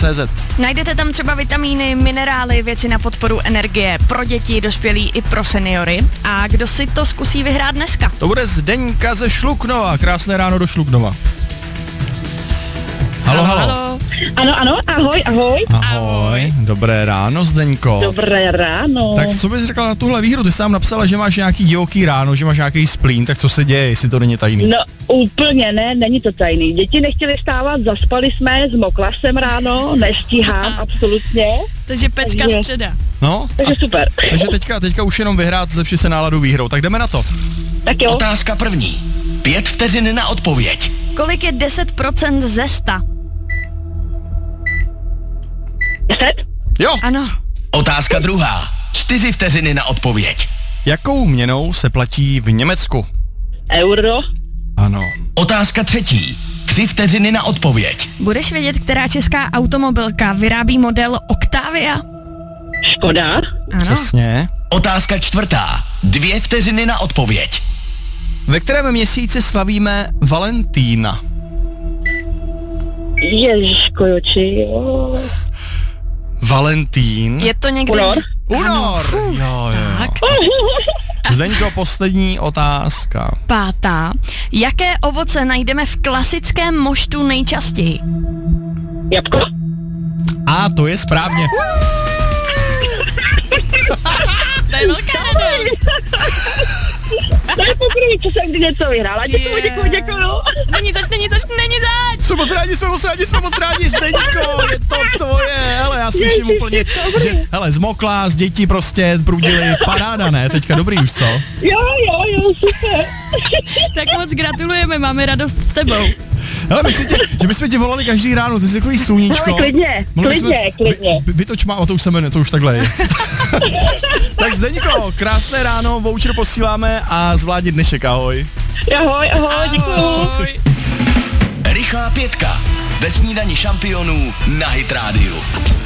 Hypermarket.cz. Najdete tam třeba vitamíny, minerály, věci na podporu energie pro děti, dospělí i pro seniory. A kdo si to zkusí vyhrát dneska? To bude Zdeňka ze Šluknova. Krásné ráno do Šluknova. Halo. Ano, ahoj. Ahoj, dobré ráno, Zdeňko. Dobré ráno. Tak co bys řekla na tuhle výhru? Ty jsi tam napsala, že máš nějaký divoký ráno, že máš nějaký splín, tak co se děje, jestli to není tajný? No úplně ne, není to tajný. Děti nechtěli stávat, zaspali jsme, zmokla jsem ráno, nestíhám absolutně. Takže pecka středa. No, takže super. Takže teďka už jenom vyhrát, zlepší se náladu výhrou, tak jdeme na to. Tak jo. Otázka první. 5 vteřin na odpověď. Kolik je 10% ze 100? 10? Jo. Ano. Otázka druhá. 4 vteřiny na odpověď. Jakou měnou se platí v Německu? Euro. Ano. Otázka třetí. 3 vteřiny na odpověď. Budeš vědět, která česká automobilka vyrábí model Octavia? Škoda. Ano. Přesně. Otázka čtvrtá. 2 vteřiny na odpověď. Ve kterém měsíci slavíme Valentína? Ježiško, joči, jo. Valentín. Je to někdy... Únor. Jo. Tak. Zdeňko, poslední otázka. 5. Jaké ovoce najdeme v klasickém moštu nejčastěji? Jabko. A to je správně. To je velká radost. To je poprvé, co jsem kdy něco vyhrála. Děkuju. Není zač. Jsme moc rádi, Zdeňko, je to tvoje. Hele, já slyším úplně, že, hele, zmokla, z dětí prostě prudili, paráda, ne? Teďka dobrý už, co? Jo, super. Tak moc gratulujeme, máme radost s tebou. Hele, myslíte, že bychom tě volali každý ráno, ty jsi takový sluníčko. Klidně. Vytoč má, to už se jmenuje, to už takhle je. Tak Zdeňko, krásné ráno, voucher posíláme a zvládni dnešek, ahoj. Ahoj, děkuju. Rychlá pětka. Ve snídani šampionů na Hit Radio.